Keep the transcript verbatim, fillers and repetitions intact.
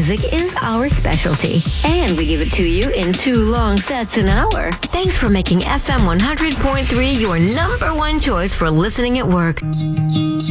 music is our specialty, and we give it to you in two long sets an hour. Thanks for making F M one hundred point three your number one choice for listening at work.